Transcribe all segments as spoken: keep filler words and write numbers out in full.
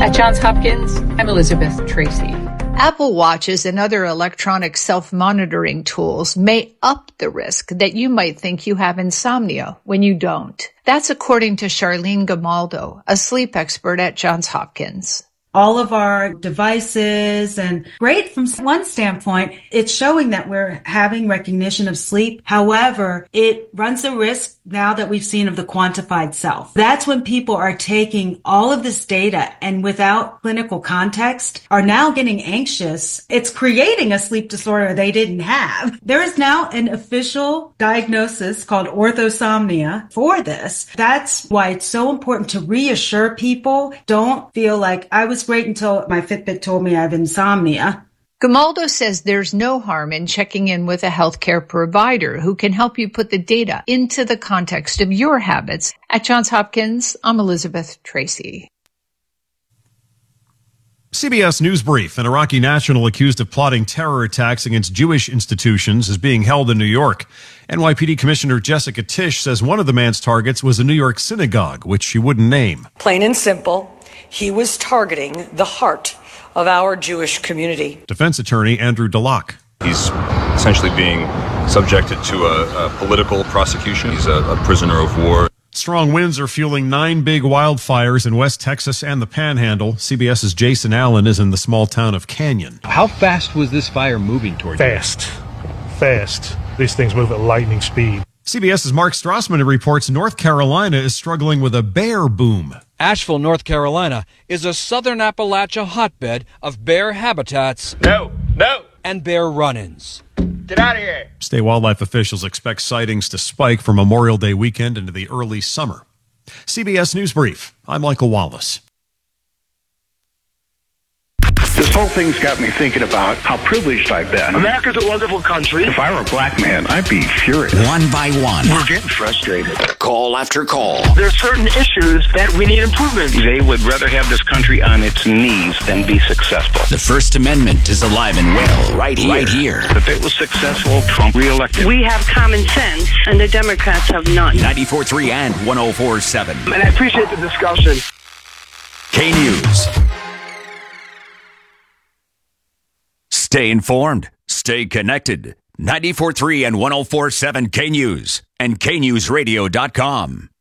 At Johns Hopkins, I'm Elizabeth Tracy. Apple Watches and other electronic self-monitoring tools may up the risk that you might think you have insomnia when you don't. That's according to Charlene Gamaldo, a sleep expert at Johns Hopkins. All of our devices, and great from one standpoint, it's showing that we're having recognition of sleep. However, it runs a risk now that we've seen of the quantified self. That's when people are taking all of this data and without clinical context are now getting anxious. It's creating a sleep disorder they didn't have. There is now an official diagnosis called orthosomnia for this. That's why it's so important to reassure people. Don't feel like I was great until my Fitbit told me I have insomnia. Gamaldo says there's no harm in checking in with a healthcare provider who can help you put the data into the context of your habits. At Johns Hopkins, I'm Elizabeth Tracy. C B S News Brief. An Iraqi national accused of plotting terror attacks against Jewish institutions is being held in New York. N Y P D Commissioner Jessica Tisch says one of the man's targets was a New York synagogue, which she wouldn't name. Plain and simple, he was targeting the heart of our Jewish community. Defense attorney Andrew Dulac. He's essentially being subjected to a, a political prosecution. He's a, a prisoner of war. Strong winds are fueling nine big wildfires in West Texas and the Panhandle. CBS's Jason Allen is in the small town of Canyon. How fast was this fire moving toward Fast. you? Fast. Fast. These things move at lightning speed. CBS's Mark Strassman reports North Carolina is struggling with a bear boom. Asheville, North Carolina is a southern Appalachia hotbed of bear habitats. No, no. And bear run-ins. Get out of here. State wildlife officials expect sightings to spike from Memorial Day weekend into the early summer. C B S News Brief. I'm Michael Wallace. This whole thing's got me thinking about how privileged I've been. America's a wonderful country. If I were a black man, I'd be furious. One by one. We're getting frustrated. Call after call. There's certain issues that we need improvement. They would rather have this country on its knees than be successful. The First Amendment is alive and well right here. Right here. If it was successful, Trump reelected. We have common sense, and the Democrats have none. ninety-four point three and one oh four point seven. And I appreciate the discussion. K-News. Stay informed. Stay connected. ninety-four point three and one oh four point seven K-News and K news radio dot com.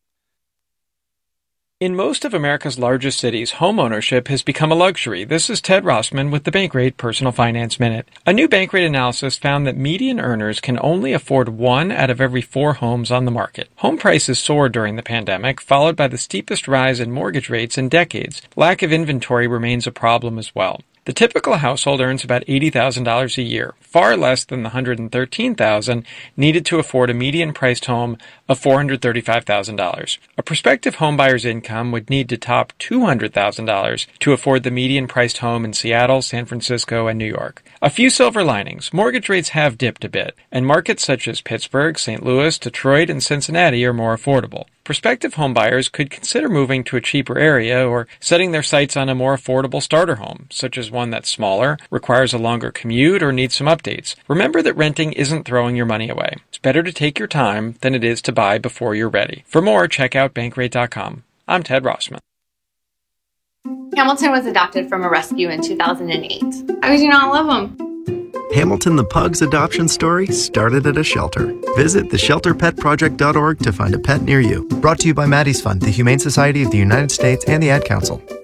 In most of America's largest cities, homeownership has become a luxury. This is Ted Rossman with the Bankrate Personal Finance Minute. A new Bankrate analysis found that median earners can only afford one out of every four homes on the market. Home prices soared during the pandemic, followed by the steepest rise in mortgage rates in decades. Lack of inventory remains a problem as well. The typical household earns about eighty thousand dollars a year, far less than the one hundred thirteen thousand dollars needed to afford a median-priced home of four hundred thirty-five thousand dollars. A prospective homebuyer's income would need to top two hundred thousand dollars to afford the median-priced home in Seattle, San Francisco, and New York. A few silver linings. Mortgage rates have dipped a bit, and markets such as Pittsburgh, Saint Louis, Detroit, and Cincinnati are more affordable. Prospective homebuyers could consider moving to a cheaper area or setting their sights on a more affordable starter home, such as one that's smaller, requires a longer commute, or needs some updates. Remember that renting isn't throwing your money away. It's better to take your time than it is to buy before you're ready. For more, check out bankrate dot com. I'm Ted Rossman. Hamilton was adopted from a rescue in two thousand eight. How could you not love him? Hamilton the Pug's adoption story started at a shelter. Visit the shelter pet project dot org to find a pet near you. Brought to you by Maddie's Fund, the Humane Society of the United States, and the Ad Council.